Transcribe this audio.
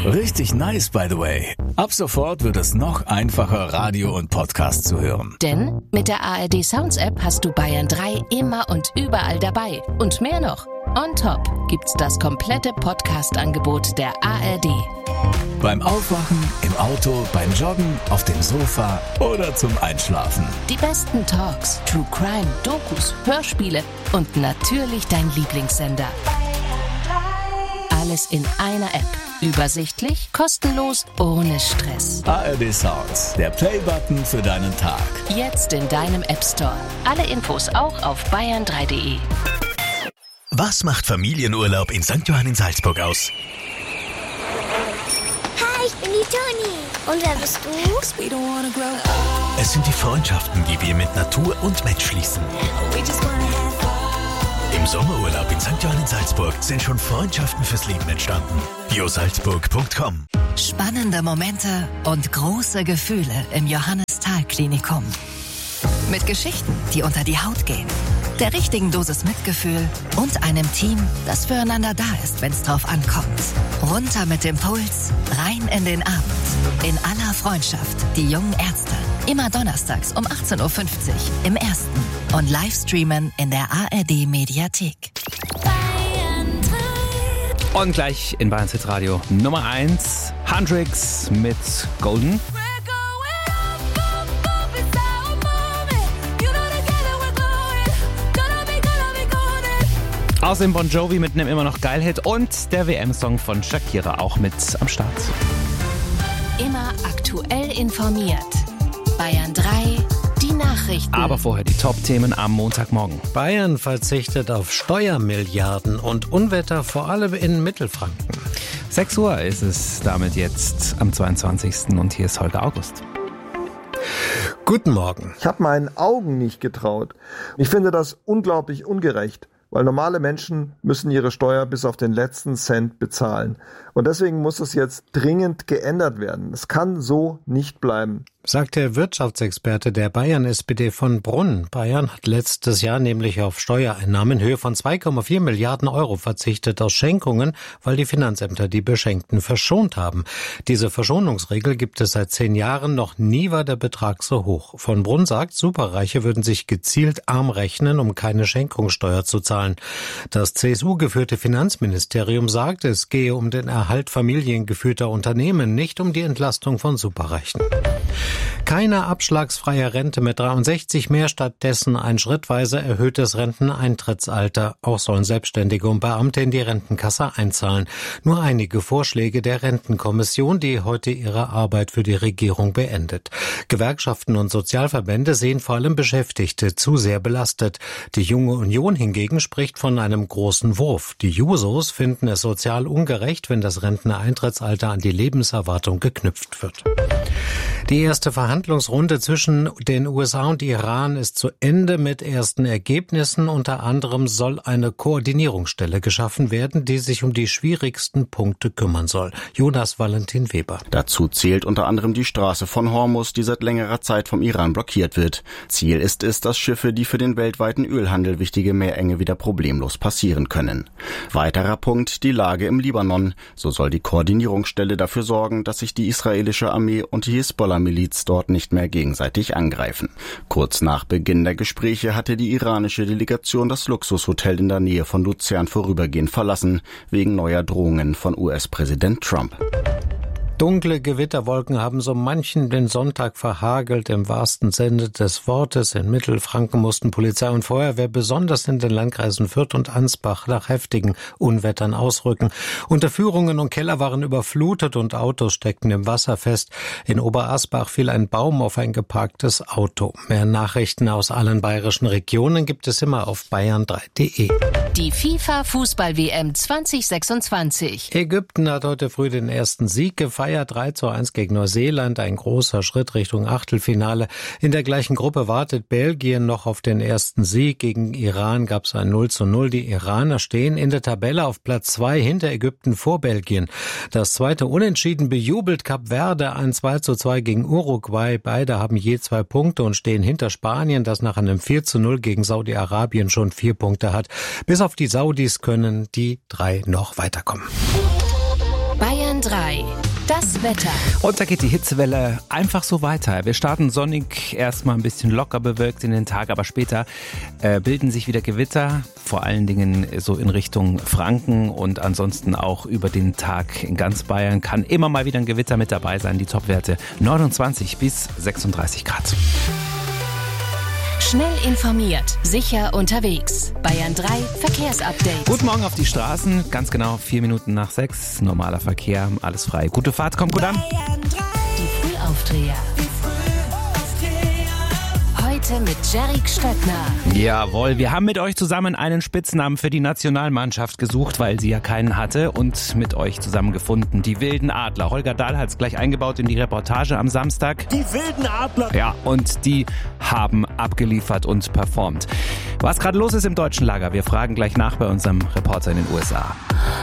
Richtig nice, by the way. Ab sofort wird es noch einfacher, Radio und Podcast zu hören. Denn mit der ARD Sounds App hast du Bayern 3 immer und überall dabei. Und mehr noch. On top gibt's das komplette Podcast-Angebot der ARD. Beim Aufwachen, im Auto, beim Joggen, auf dem Sofa oder zum Einschlafen. Die besten Talks, True Crime, Dokus, Hörspiele und natürlich dein Lieblingssender. Alles in einer App. Übersichtlich, kostenlos, ohne Stress. ARD Sounds, der Playbutton für deinen Tag. Jetzt in deinem App Store. Alle Infos auch auf bayern3.de. Was macht Familienurlaub in St. Johann in Salzburg aus? Hi, ich bin die Toni. Und wer bist du? Es sind die Freundschaften, die wir mit Natur und Mensch schließen. Im Sommerurlaub in St. Johann in Salzburg sind schon Freundschaften fürs Leben entstanden. biosalzburg.com. Spannende Momente und große Gefühle im Johannes-Thal-Klinikum. Mit Geschichten, die unter die Haut gehen, der richtigen Dosis Mitgefühl und einem Team, das füreinander da ist, wenn es drauf ankommt. Runter mit dem Puls, rein in den Abend. In aller Freundschaft, die jungen Ärzte. Immer donnerstags um 18.50 Uhr im Ersten und Livestreamen in der ARD-Mediathek. Und gleich in Bayern Hit Radio Nummer 1, Hendrix mit Golden. Außerdem Bon Jovi mit einem immer noch Geil-Hit und der WM-Song von Shakira auch mit am Start. Immer aktuell informiert. Bayern 3, die Nachrichten. Aber vorher die Top-Themen am Montagmorgen. Bayern verzichtet auf Steuermilliarden und Unwetter vor allem in Mittelfranken. 6 Uhr ist es damit jetzt am 22. und hier ist Holger August. Guten Morgen. Ich habe meinen Augen nicht getraut. Ich finde das unglaublich ungerecht, weil normale Menschen müssen ihre Steuer bis auf den letzten Cent bezahlen. Und deswegen muss es jetzt dringend geändert werden. Es kann so nicht bleiben, sagt der Wirtschaftsexperte der Bayern-SPD von Brunn. Bayern hat letztes Jahr nämlich auf Steuereinnahmen in Höhe von 2,4 Milliarden Euro verzichtet aus Schenkungen, weil die Finanzämter die Beschenkten verschont haben. Diese Verschonungsregel gibt es seit 10 Jahren. Noch nie war der Betrag so hoch. Von Brunn sagt, Superreiche würden sich gezielt arm rechnen, um keine Schenkungssteuer zu zahlen. Das CSU-geführte Finanzministerium sagt, es gehe um den Erhalt familiengeführter Unternehmen, nicht um die Entlastung von Superreichen. Keine abschlagsfreie Rente mit 63 mehr, stattdessen ein schrittweise erhöhtes Renteneintrittsalter. Auch sollen Selbstständige und Beamte in die Rentenkasse einzahlen. Nur einige Vorschläge der Rentenkommission, die heute ihre Arbeit für die Regierung beendet. Gewerkschaften und Sozialverbände sehen vor allem Beschäftigte zu sehr belastet. Die Junge Union hingegen spricht von einem großen Wurf. Die Jusos finden es sozial ungerecht, wenn das Renteneintrittsalter an die Lebenserwartung geknüpft wird. Die erste Verhandlungsrunde zwischen den USA und Iran ist zu Ende mit ersten Ergebnissen. Unter anderem soll eine Koordinierungsstelle geschaffen werden, die sich um die schwierigsten Punkte kümmern soll. Jonas Valentin Weber. Dazu zählt unter anderem die Straße von Hormuz, die seit längerer Zeit vom Iran blockiert wird. Ziel ist es, dass Schiffe, die für den weltweiten Ölhandel wichtige Meerenge wieder problemlos passieren können. Weiterer Punkt, die Lage im Libanon. So soll die Koordinierungsstelle dafür sorgen, dass sich die israelische Armee und die Hisbollah-Miliz dort nicht mehr gegenseitig angreifen. Kurz nach Beginn der Gespräche hatte die iranische Delegation das Luxushotel in der Nähe von Luzern vorübergehend verlassen, wegen neuer Drohungen von US-Präsident Trump. Dunkle Gewitterwolken haben so manchen den Sonntag verhagelt, im wahrsten Sinne des Wortes. In Mittelfranken mussten Polizei und Feuerwehr besonders in den Landkreisen Fürth und Ansbach nach heftigen Unwettern ausrücken. Unterführungen und Keller waren überflutet und Autos steckten im Wasser fest. In Oberasbach fiel ein Baum auf ein geparktes Auto. Mehr Nachrichten aus allen bayerischen Regionen gibt es immer auf bayern3.de. Die FIFA-Fußball-WM 2026. Ägypten hat heute früh den ersten Sieg gefeiert. 3:1 gegen Neuseeland, ein großer Schritt Richtung Achtelfinale. In der gleichen Gruppe wartet Belgien noch auf den ersten Sieg. Gegen Iran gab es ein 0:0. Die Iraner stehen in der Tabelle auf Platz 2 hinter Ägypten vor Belgien. Das zweite Unentschieden bejubelt Kap Verde, ein 2:2 gegen Uruguay. Beide haben je 2 Punkte und stehen hinter Spanien, das nach einem 4:0 gegen Saudi-Arabien schon 4 Punkte hat. Bis auf die Saudis können die 3 noch weiterkommen. Bayern 3. Das Wetter. Und da geht die Hitzewelle einfach so weiter. Wir starten sonnig, erstmal ein bisschen locker bewölkt in den Tag, aber später bilden sich wieder Gewitter, vor allen Dingen so in Richtung Franken und ansonsten auch über den Tag in ganz Bayern kann immer mal wieder ein Gewitter mit dabei sein. Die Topwerte 29 bis 36 Grad. Schnell informiert, sicher unterwegs. Bayern 3 Verkehrsupdate. Guten Morgen auf die Straßen, ganz genau 4 Minuten nach 6. Normaler Verkehr, alles frei. Gute Fahrt, kommt gut an. Die Frühaufdreher. Heute mit Jerrik Stöckner. Jawohl, wir haben mit euch zusammen einen Spitznamen für die Nationalmannschaft gesucht, weil sie ja keinen hatte und mit euch zusammen gefunden. Die wilden Adler. Holger Dahl hat es gleich eingebaut in die Reportage am Samstag. Die wilden Adler. Ja, und die haben abgeliefert und performt. Was gerade los ist im deutschen Lager, wir fragen gleich nach bei unserem Reporter in den USA.